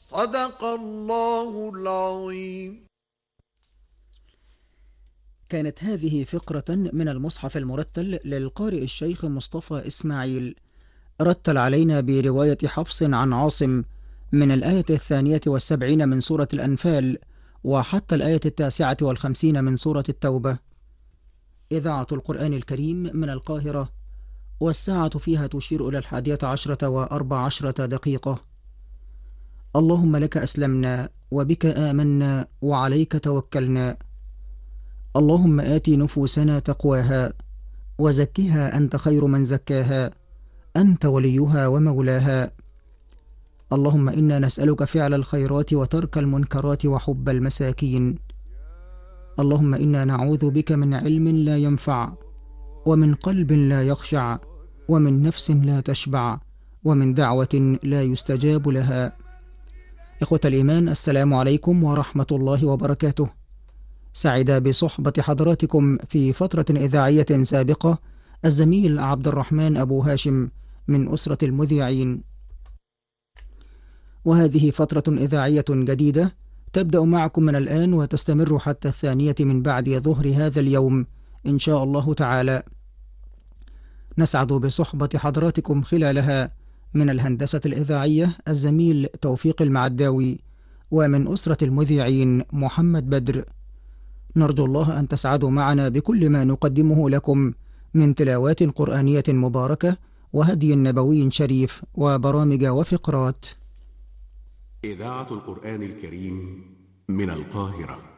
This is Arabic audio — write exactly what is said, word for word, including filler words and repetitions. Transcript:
صدق الله العظيم. كانت هذه فقرة من المصحف المرتل للقارئ الشيخ مصطفى إسماعيل، رتل علينا برواية حفص عن عاصم من الآية الثانية والسبعين من سورة الأنفال وحتى الآية التاسعة والخمسين من سورة التوبة. إذاعة القرآن الكريم من القاهرة، والساعة فيها تشير إلى الحادية عشرة وأربع عشرة دقيقة. اللهم لك أسلمنا وبك آمنا وعليك توكلنا. اللهم آت نفوسنا تقواها وزكها أنت خير من زكاها، أنت وليها ومولاها. اللهم إنا نسألك فعل الخيرات وترك المنكرات وحب المساكين. اللهم إنا نعوذ بك من علم لا ينفع، ومن قلب لا يخشع، ومن نفس لا تشبع، ومن دعوة لا يستجاب لها. إخوة الإيمان، السلام عليكم ورحمة الله وبركاته. سعد بصحبة حضراتكم في فترة إذاعية سابقة الزميل عبد الرحمن أبو هاشم من أسرة المذيعين، وهذه فترة إذاعية جديدة تبدأ معكم من الآن وتستمر حتى الثانية من بعد ظهر هذا اليوم إن شاء الله تعالى. نسعد بصحبة حضراتكم خلالها من الهندسة الإذاعية الزميل توفيق المعداوي، ومن أسرة المذيعين محمد بدر. نرجو الله أن تسعدوا معنا بكل ما نقدمه لكم من تلاوات قرآنية مباركة وهدي نبوي شريف وبرامج وفقرات. إذاعة القرآن الكريم من القاهرة.